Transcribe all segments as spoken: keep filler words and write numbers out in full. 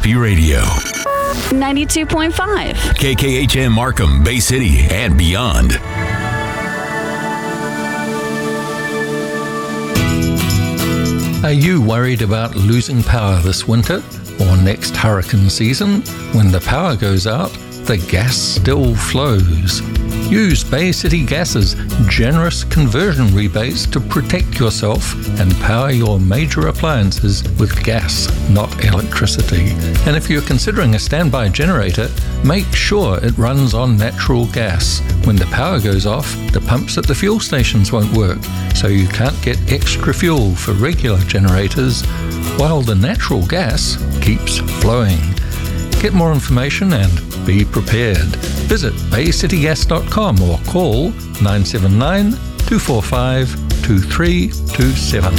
Happy Radio. ninety-two point five. K K H M Markham, Bay City, and beyond. Are you worried about losing power this winter or next hurricane season? When the power goes out, the gas still flows. Use Bay City Gas's generous conversion rebates to protect yourself and power your major appliances with gas, not electricity. And if you're considering a standby generator, make sure it runs on natural gas. When the power goes off, the pumps at the fuel stations won't work, so you can't get extra fuel for regular generators, while the natural gas keeps flowing. Get more information and be prepared. Visit bay city gas dot com or call nine seven nine, two four five, two three two seven.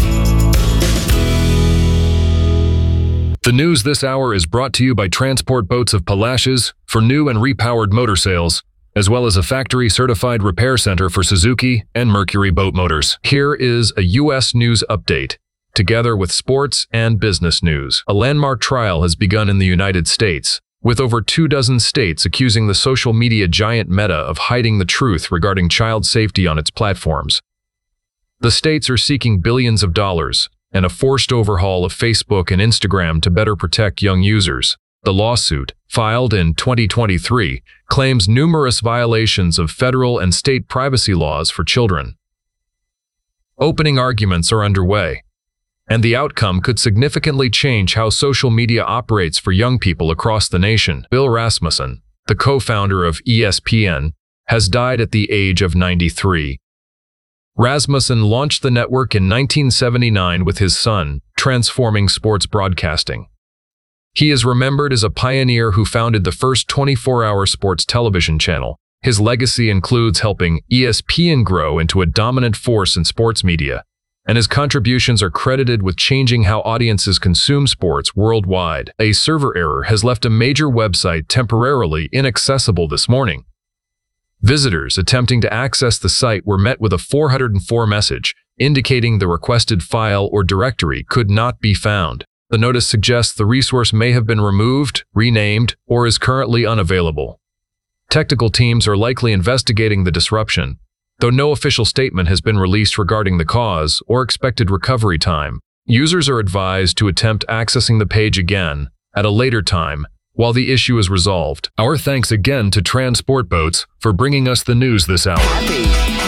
The news this hour is brought to you by Transport Boats of Palacios for new and repowered motor sales, as well as a factory-certified repair center for Suzuki and Mercury boat motors. Here is a U S news update, together with sports and business news. A landmark trial has begun in the United States, with over two dozen states accusing the social media giant Meta of hiding the truth regarding child safety on its platforms. The states are seeking billions of dollars and a forced overhaul of Facebook and Instagram to better protect young users. The lawsuit, filed in twenty twenty-three, claims numerous violations of federal and state privacy laws for children. Opening arguments are underway, and the outcome could significantly change how social media operates for young people across the nation. Bill Rasmussen, the co-founder of E S P N, has died at the age of ninety-three. Rasmussen launched the network in nineteen seventy-nine with his son, transforming sports broadcasting. He is remembered as a pioneer who founded the first twenty-four hour sports television channel. His legacy includes helping E S P N grow into a dominant force in sports media, and his contributions are credited with changing how audiences consume sports worldwide. A server error has left a major website temporarily inaccessible this morning. Visitors attempting to access the site were met with a four hundred four message, indicating the requested file or directory could not be found. The notice suggests the resource may have been removed, renamed, or is currently unavailable. Technical teams are likely investigating the disruption, though no official statement has been released regarding the cause or expected recovery time. Users are advised to attempt accessing the page again at a later time while the issue is resolved. Our thanks again to Transport Boats for bringing us the news this hour.